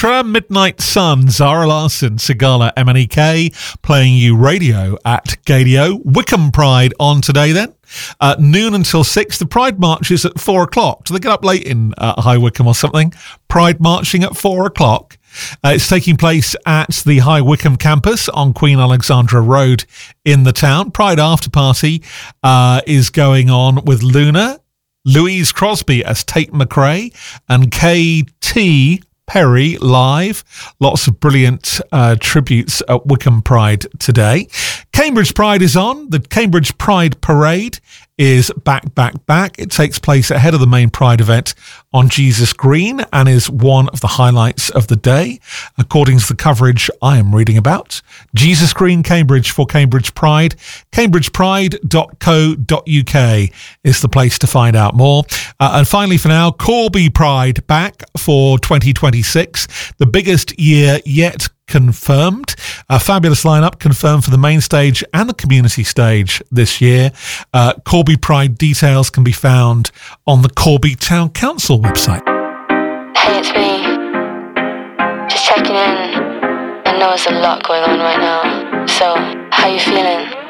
Midnight Sun, Zara Larsson, Sigala, MNEK, playing you radio at Gadio. Wickham Pride on today then. Noon until 6. The Pride March is at 4 o'clock. Do they get up late in High Wycombe or something? Pride marching at 4 o'clock. It's taking place at the High Wycombe campus on Queen Alexandra Road in the town. Pride After Party is going on with Luna, Louise Crosby as Tate McRae, and KT Perry live. Lots of brilliant tributes at Wickham Pride today. Cambridge Pride is on. The Cambridge Pride Parade is back. It takes place ahead of the main Pride event on Jesus Green and is one of the highlights of the day, according to the coverage I am reading about. Jesus Green, Cambridge for Cambridge Pride. CambridgePride.co.uk is the place to find out more. And finally for now, Corby Pride back for 2026. The biggest year yet confirmed. A fabulous lineup confirmed for the main stage and the community stage this year. Corby Pride details can be found on the Corby Town Council website. Hey, it's me. Just checking in. I know there's a lot going on right now. So, how you feeling?